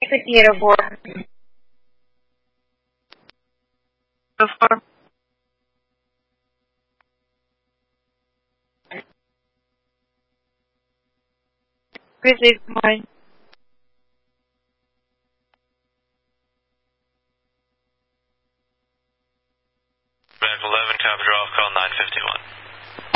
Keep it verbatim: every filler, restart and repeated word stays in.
Potato board. Before. Grizzly mine. Red eleven, copy draw, call nine fifty-one.